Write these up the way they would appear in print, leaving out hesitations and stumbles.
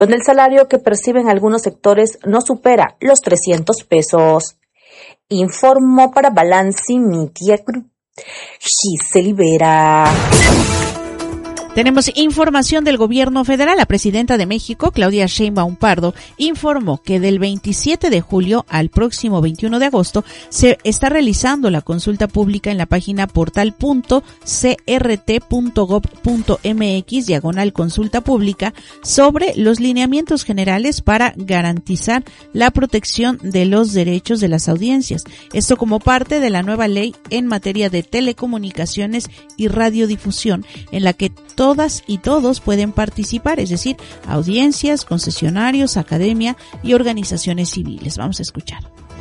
donde el salario que perciben algunos sectores no supera los 300 pesos. Informó para Balance Media Group Giselle Vera. Tenemos información del gobierno federal. La presidenta de México, Claudia Sheinbaum Pardo, informó que del 27 de julio al próximo 21 de agosto se está realizando la consulta pública en la página portal.crt.gov.mx/consulta pública sobre los lineamientos generales para garantizar la protección de los derechos de las audiencias. Esto como parte de la nueva ley en materia de telecomunicaciones y radiodifusión, en la que todas y todos pueden participar, es decir, audiencias, concesionarios, academia y organizaciones civiles. Vamos a escuchar.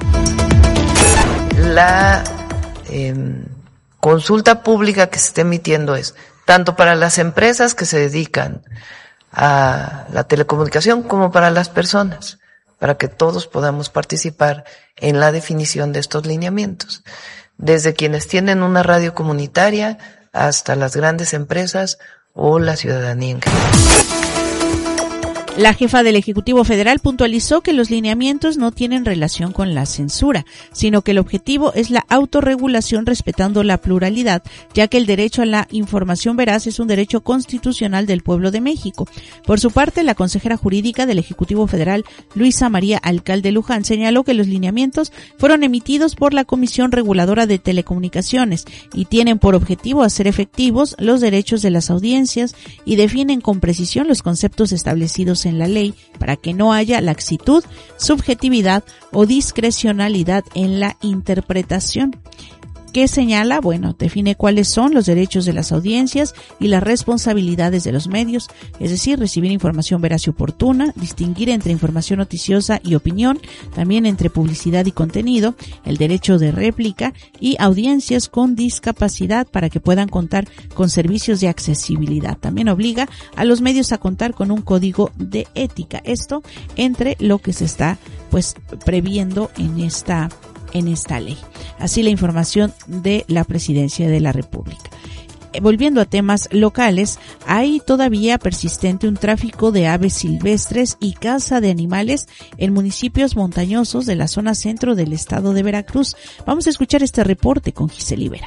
La consulta pública que se está emitiendo es tanto para las empresas que se dedican a la telecomunicación como para las personas, para que todos podamos participar en la definición de estos lineamientos. Desde quienes tienen una radio comunitaria hasta las grandes empresas o la ciudadanía en general. La jefa del Ejecutivo Federal puntualizó que los lineamientos no tienen relación con la censura, sino que el objetivo es la autorregulación respetando la pluralidad, ya que el derecho a la información veraz es un derecho constitucional del pueblo de México. Por su parte, la consejera jurídica del Ejecutivo Federal, Luisa María Alcalde Luján, señaló que los lineamientos fueron emitidos por la Comisión Reguladora de Telecomunicaciones y tienen por objetivo hacer efectivos los derechos de las audiencias y definen con precisión los conceptos establecidos en la ley para que no haya laxitud, subjetividad o discrecionalidad en la interpretación. ¿Qué señala? Bueno, define cuáles son los derechos de las audiencias y las responsabilidades de los medios, es decir, recibir información veraz y oportuna, distinguir entre información noticiosa y opinión, también entre publicidad y contenido, el derecho de réplica y audiencias con discapacidad para que puedan contar con servicios de accesibilidad. También obliga a los medios a contar con un código de ética. Esto entre lo que se está previendo en esta ley. Así la información de la Presidencia de la República. Volviendo a temas locales, hay todavía persistente un tráfico de aves silvestres y caza de animales en municipios montañosos de la zona centro del estado de Veracruz. Vamos a escuchar este reporte con Giselle Vera.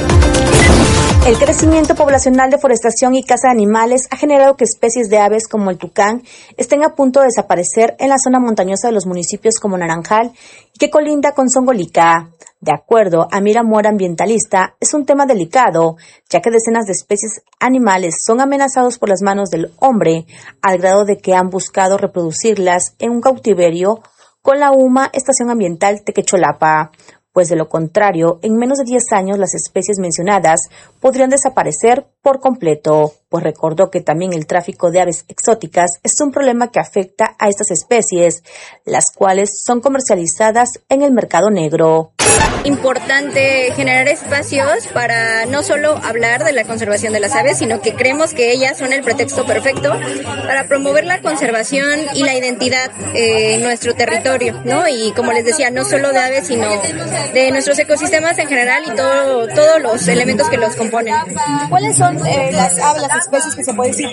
El crecimiento poblacional, deforestación y caza de animales ha generado que especies de aves como el tucán estén a punto de desaparecer en la zona montañosa de los municipios como Naranjal y que colinda con Zongolica. De acuerdo a Mira Mora, ambientalista, es un tema delicado, ya que decenas de especies animales son amenazados por las manos del hombre, al grado de que han buscado reproducirlas en un cautiverio con la UMA Estación Ambiental Tequecholapa. Pues de lo contrario, en menos de 10 años las especies mencionadas podrían desaparecer por completo, pues recordó que también el tráfico de aves exóticas es un problema que afecta a estas especies, las cuales son comercializadas en el mercado negro. Importante generar espacios para no solo hablar de la conservación de las aves, sino que creemos que ellas son el pretexto perfecto para promover la conservación y la identidad en nuestro territorio, ¿no? Y como les decía, no solo de aves, sino de nuestros ecosistemas en general y todos los elementos que los componen. ¿Cuáles son las especies que se puede decir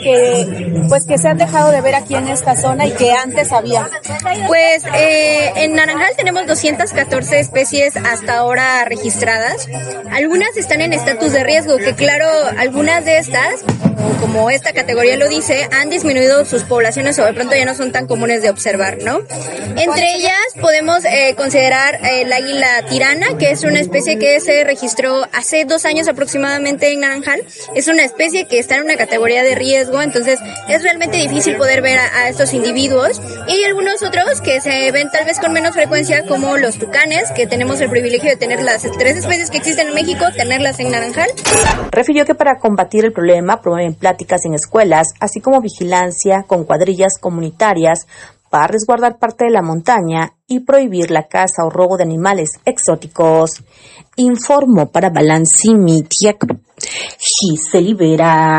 que se han dejado de ver aquí en esta zona y que antes había? Pues en Naranjal tenemos 214 especies hasta ahora registradas. Algunas están en estatus de riesgo, que claro, algunas de estas, como esta categoría lo dice, han disminuido sus poblaciones o de pronto ya no son tan comunes de observar, ¿no? Entre ellas podemos considerar el águila tirana, que es una especie que se registró hace 2 años aproximadamente en Naranjal. Es una especie que está en una categoría de riesgo, entonces es realmente difícil poder ver a estos individuos. Y hay algunos otros que se ven tal vez con menos frecuencia, como los tucanes, que tenemos el privilegio de tener las 3 especies que existen en México, tenerlas en Naranjal. Refirió que para combatir el problema promueven pláticas en escuelas, así como vigilancia con cuadrillas comunitarias para resguardar parte de la montaña y prohibir la caza o robo de animales exóticos. Informó para Balance Media Giselle Vera.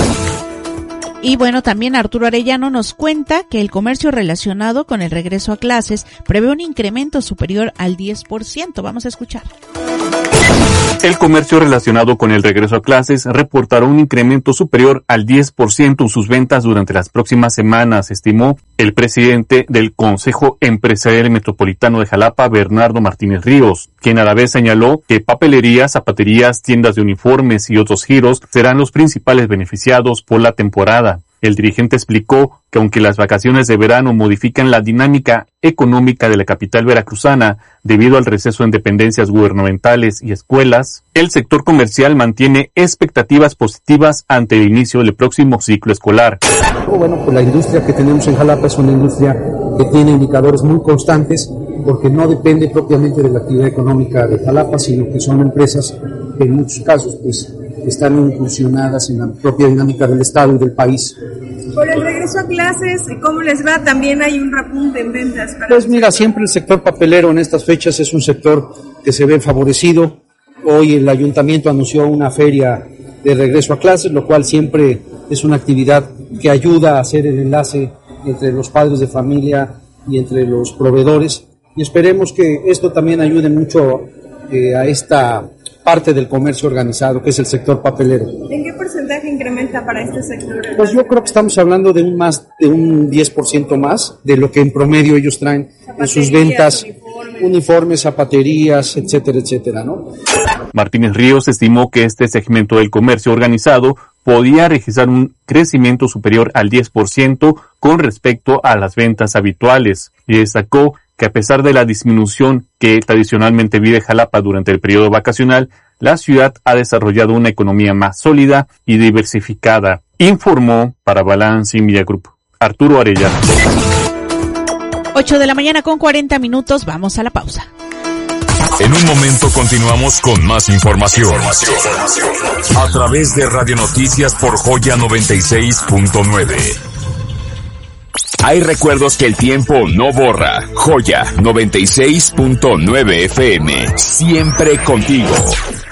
Y bueno, también Arturo Arellano nos cuenta que el comercio relacionado con el regreso a clases prevé un incremento superior al 10%. Vamos a escuchar. El comercio relacionado con el regreso a clases reportará un incremento superior al 10% en sus ventas durante las próximas semanas, estimó el presidente del Consejo Empresarial Metropolitano de Jalapa, Bernardo Martínez Ríos, quien a la vez señaló que papelerías, zapaterías, tiendas de uniformes y otros giros serán los principales beneficiados por la temporada. El dirigente explicó que aunque las vacaciones de verano modifican la dinámica económica de la capital veracruzana debido al receso en dependencias gubernamentales y escuelas, el sector comercial mantiene expectativas positivas ante el inicio del próximo ciclo escolar. Bueno, pues la industria que tenemos en Jalapa es una industria que tiene indicadores muy constantes porque no depende propiamente de la actividad económica de Jalapa, sino que son empresas que en muchos casos pues están incursionadas en la propia dinámica del Estado y del país. Por el regreso a clases, ¿cómo les va? También hay un repunte en ventas. Pues mira, siempre el sector papelero en estas fechas es un sector que se ve favorecido. Hoy el ayuntamiento anunció una feria de regreso a clases, lo cual siempre es una actividad que ayuda a hacer el enlace entre los padres de familia y entre los proveedores. Y esperemos que esto también ayude mucho a esta parte del comercio organizado, que es el sector papelero. ¿En qué porcentaje incrementa para este sector? Pues yo creo que estamos hablando de un 10% más de lo que en promedio ellos traen en sus ventas, uniformes, zapaterías, etcétera, etcétera, ¿no? Martínez Ríos estimó que este segmento del comercio organizado podía registrar un crecimiento superior al 10% con respecto a las ventas habituales, y destacó que a pesar de la disminución que tradicionalmente vive Jalapa durante el periodo vacacional, la ciudad ha desarrollado una economía más sólida y diversificada, informó para Balance Media Group Arturo Arellano. 8 de la mañana con 40 minutos, vamos a la pausa. En un momento continuamos con más información. A través de Radio Noticias por Joya 96.9. Hay recuerdos que el tiempo no borra. Joya 96.9 FM. Siempre contigo.